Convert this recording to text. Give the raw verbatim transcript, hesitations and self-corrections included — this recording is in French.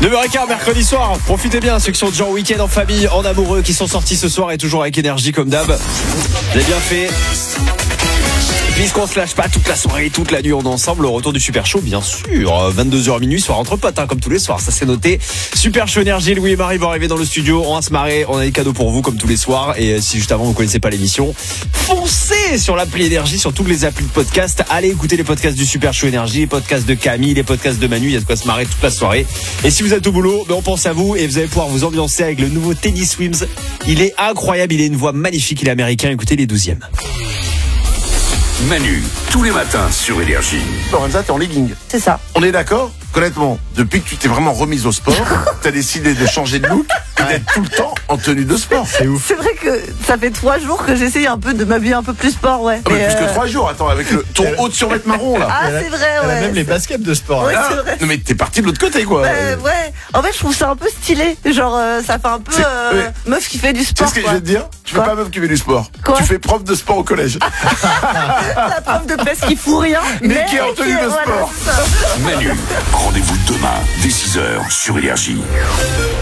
neuf heures quinze mercredi soir, profitez bien, ceux qui sont déjà en week-end en famille, en amoureux, qui sont sortis ce soir et toujours avec énergie comme d'hab. Vous avez bien fait. Puisqu'on se lâche pas toute la soirée, toute la nuit, on est ensemble. Le retour du Super Show, bien sûr. vingt-deux heures minuit, soir entre potes, hein, comme tous les soirs. Ça, c'est noté. Super Show Énergie, Louis et Marie vont arriver dans le studio. On va se marrer. On a des cadeaux pour vous, comme tous les soirs. Et si juste avant, vous connaissez pas l'émission, foncez sur l'appli Énergie, sur toutes les applis de podcast. Allez écouter les podcasts du Super Show Énergie, les podcasts de Camille, les podcasts de Manu. Il y a de quoi se marrer toute la soirée. Et si vous êtes au boulot, ben on pense à vous et vous allez pouvoir vous ambiancer avec le nouveau Teddy Swims. Il est incroyable. Il a une voix magnifique. Il est américain. Écoutez les douzièmes. Manu, tous les matins sur Énergie. Lorenza, t'es en legging. C'est ça. On est d'accord? Honnêtement, depuis que tu t'es vraiment remise au sport, t'as décidé de changer de look et d'être tout le temps en tenue de sport. C'est ouf. C'est vrai que ça fait trois jours que j'essaye un peu de m'habiller un peu plus sport, ouais. Ah, mais Et plus euh... que trois jours, attends, avec le, ton haut de survêt marron là. Ah, c'est vrai, ouais. Même les baskets de sport. Ouais, Ah, c'est vrai. non mais t'es parti de l'autre côté quoi. Ouais, ouais. En fait, je trouve ça un peu stylé. Genre, euh, ça fait un peu euh, ouais. meuf qui fait du Tu sais sport. ce que quoi. je vais te dire? Tu fais Quoi pas meuf qui fait du sport. Quoi Tu fais prof de sport au collège. La prof de pèse qui fout rien. Mais qui est en tenue de voilà, sport. c'est ça. Manu, rendez-vous demain dès six heures sur Énergie.